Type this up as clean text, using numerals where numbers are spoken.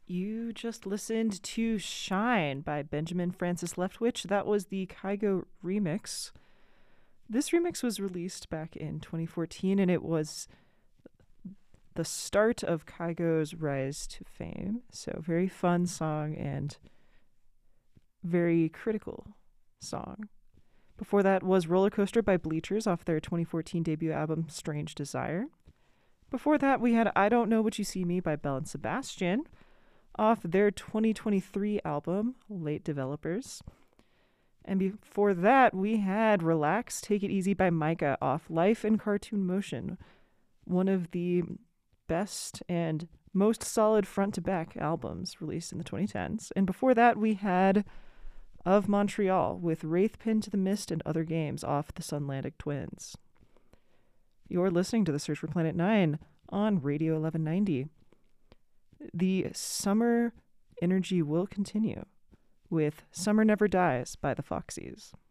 You just listened to Shine by Benjamin Francis Leftwich. That was the Kygo remix. This remix was released back in 2014, and it was the start of Kygo's rise to fame. So, very fun song and very critical song. Before that was Roller Coaster by Bleachers off their 2014 debut album Strange Desire. Before that, we had I Don't Know What You See Me by Belle and Sebastian off their 2023 album, Late Developers. And before that, we had Relax, Take It Easy by Micah off Life in Cartoon Motion, one of the best and most solid front-to-back albums released in the 2010s. And before that, we had Of Montreal with Wraith Pin to the Mist and Other Games off the Sunlandic Twins. You're listening to The Search for Planet 9 on Radio 1190. The summer energy will continue with Summer Never Dies by the Foxies.